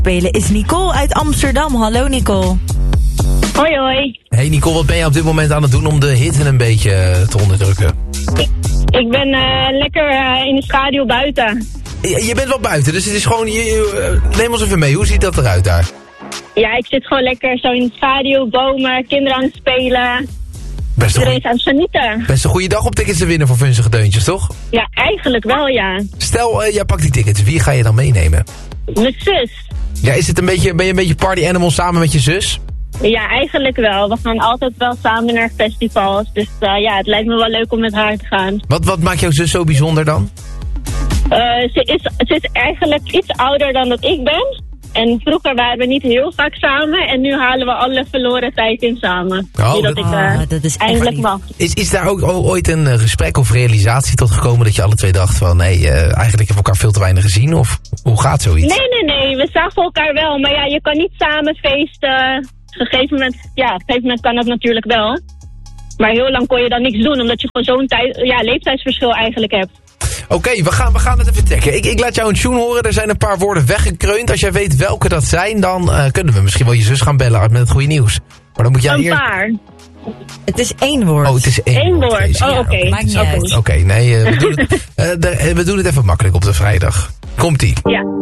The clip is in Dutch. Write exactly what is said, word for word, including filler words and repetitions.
spelen is Nicole uit Amsterdam. Hallo Nicole. Hoi hoi. Hey Nicole, wat ben je op dit moment aan het doen om de hitte een beetje uh, te onderdrukken? Ik, ik ben uh, lekker uh, in de schaduw buiten. Je, je bent wel buiten, dus het is gewoon... Je, uh, neem ons even mee, hoe ziet dat eruit daar? Ja, ik zit gewoon lekker zo in de schaduw, bomen, kinderen aan het spelen. Best Iedereen is aan het genieten. Best een goede dag om tickets te winnen voor Vunzige Deuntjes, toch? Ja, eigenlijk wel, ja. Stel, uh, jij pakt die tickets, wie ga je dan meenemen? Mijn zus. Ja, is het een beetje, ben je een beetje party animal samen met je zus? Ja, eigenlijk wel. We gaan altijd wel samen naar festivals. Dus uh, ja, het lijkt me wel leuk om met haar te gaan. Wat, wat maakt jouw zus zo bijzonder dan? Uh, ze, is, ze is eigenlijk iets ouder dan dat ik ben. En vroeger waren we niet heel vaak samen. En nu halen we alle verloren tijd in samen. Oh, nu dat, dat, ik uh, oh, dat is eindelijk mag. Is, is daar ook ooit een uh, gesprek of realisatie tot gekomen dat je alle twee dachten van... nee, uh, eigenlijk hebben we elkaar veel te weinig gezien? Of hoe gaat zoiets? Nee, nee, nee. We zagen elkaar wel. Maar ja, je kan niet samen feesten. Op een gegeven moment, ja, op een gegeven moment kan dat natuurlijk wel. Maar heel lang kon je dan niks doen. Omdat je gewoon zo'n tijd, ja, leeftijdsverschil eigenlijk hebt. Oké, okay, we, gaan, we gaan het even checken. Ik, ik laat jou een tune horen. Er zijn een paar woorden weggekreund. Als jij weet welke dat zijn, dan uh, kunnen we misschien wel je zus gaan bellen met het goede nieuws. Maar dan moet jij een eer... paar. Het is één woord. Oh, het is één, Eén woord. woord. Oh, oké. Okay. Maakt niet uit. Oké, okay, nee, uh, we, doen het, uh, de, we doen het even makkelijk op de vrijdag. Komt-ie. Ja.